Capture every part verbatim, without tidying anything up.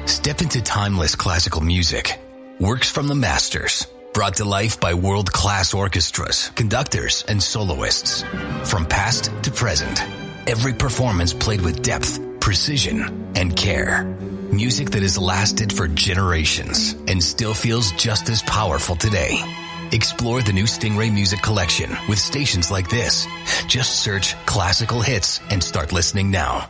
Step into timeless classical music. Works from the masters. Brought to life by world-class orchestras, conductors, and soloists. From past to present, every performance played with depth, precision, and care. Music that has lasted for generations and still feels just as powerful today. Explore the new Stingray Music Collection with stations like this. Just search classical hits and start listening now.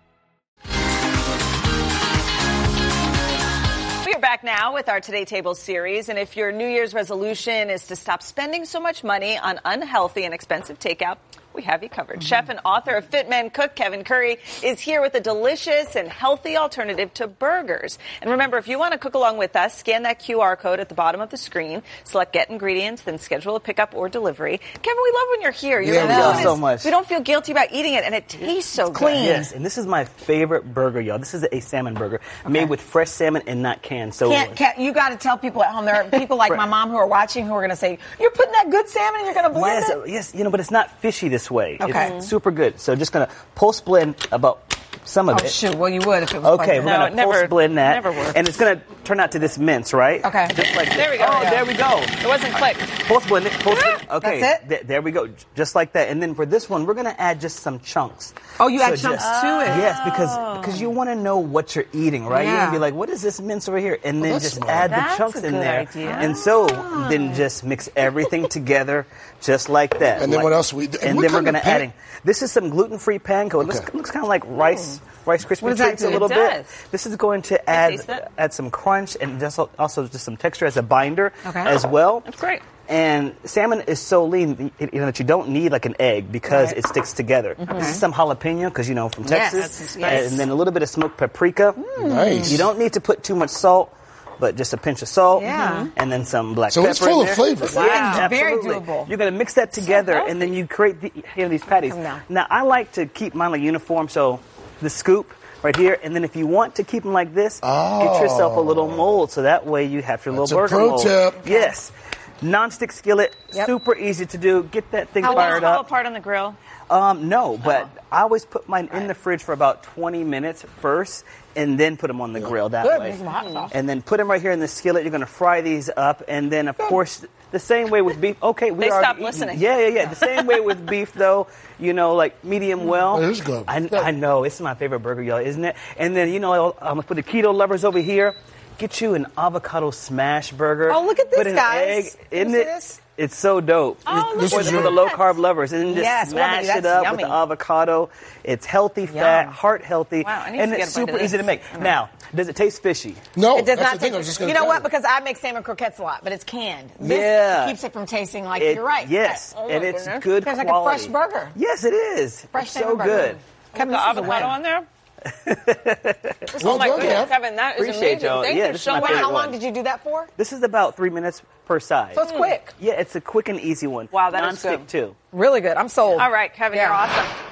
Back now with our Today Table series, and if your New Year's resolution is to stop spending so much money on unhealthy and expensive takeout, we have you covered. Mm-hmm. Chef and author of Fit Men Cook, Kevin Curry, is here with a delicious and healthy alternative to burgers. And remember, if you want to cook along with us, scan that Q R code at the bottom of the screen, select Get Ingredients, then schedule a pickup or delivery. Kevin, we love when you're here. You're yeah, we love so much. We don't feel guilty about eating it, and it tastes so it's good. Clean. Yes, and this is my favorite burger, y'all. This is a salmon burger okay. made with fresh salmon and not canned. So can't, can't, you got to tell people at home. There are people like my mom who are watching who are going to say, "You're putting that good salmon and you're going to blend yes, it." Yes, you know, but it's not fishy this way. Okay. It's super good. So just going to post blend about some of oh, it. shoot. Well, you would if it was okay. We're no, going to post blend that, never works. and it's going to turn out to this mince, right? Okay. Just like there we go. Oh, yeah. there we go. It wasn't quick. Post blend it. Post blend. Okay. That's it. Th- there we go. Just like that. And then for this one, we're going to add just some chunks. Oh, you so add chunks just, to it. Yes, because because you want to know what you're eating, right? Yeah. You're going to be like, what is this mince over here? And well, then just smart. add That's the chunks a in good there. Idea. And so then just mix everything together just like that. And then like, what else we do? And, and then we're going to add in. This is some gluten-free panko. It okay. looks, looks kind of like rice Rice Krispie treats a little it bit. Does. This is going to add add some crunch and just also just some texture as a binder okay. as well. That's great. And salmon is so lean, you know, that you don't need like an egg because right. it sticks together. Mm-hmm. This is some jalapeno because you know from Texas, yes, yes. and then a little bit of smoked paprika. Mm. Nice. You don't need to put too much salt, but just a pinch of salt, yeah. and then some black so pepper. So it's full in of there. flavor. Wow. Yeah, Very absolutely. doable. You're going to mix that together, so and then you create the, you know, these patties. Now. now, I like to keep mine like uniform, so the scoop right here, and then if you want to keep them like this, oh. get yourself a little mold, so that way you have your That's little burger a pro mold. tip. Yes. Non-stick skillet, yep. super easy to do. Get that thing How fired long up. fall apart on the grill? Um, no, but oh. I always put mine in the fridge for about twenty minutes first, and then put them on the yeah. grill that Good. way. Some hot sauce. And then put them right here in the skillet. You're going to fry these up, and then of Good. course the same way with beef. Okay, we they are stopped listening. Yeah, yeah, yeah. The same way with beef, though. You know, like medium well. It is good. I, I know it's my favorite burger, y'all, isn't it? And then you know, um, for the keto lovers over here, get you an avocado smash burger. Oh, look at this, put an guys. egg, isn't see it? this? It's so dope. Oh, This for, is the, your- for the low carb lovers, and then just Yes, smash that's it up yummy. with the avocado. It's healthy fat, Yum. heart healthy, Wow, I need and to get it's a bite of super this. easy to make. Okay. Now, does it taste fishy? No, It does that's not the thing. taste. I was just gonna You know tell what? Because I make salmon croquettes a lot, but it's canned. This Yeah. keeps it from tasting like It- you're right. Yes, Oh, my and it's goodness. good Tastes like quality. a fresh burger. Yes, it is. Fresh it's so salmon burger. good. Kevin, The this is a avocado win. on there? Well Oh my done, goodness, yeah. Kevin, that is Appreciate amazing. y'all. Thank Yeah, you this is so my much. Wait, favorite how long one. did you do that for? This is about three minutes per side. So it's quick. Yeah, it's a quick and easy one. Wow, that is Non-stick good. too. Really good. I'm sold. All right, Kevin, Yeah. you're awesome.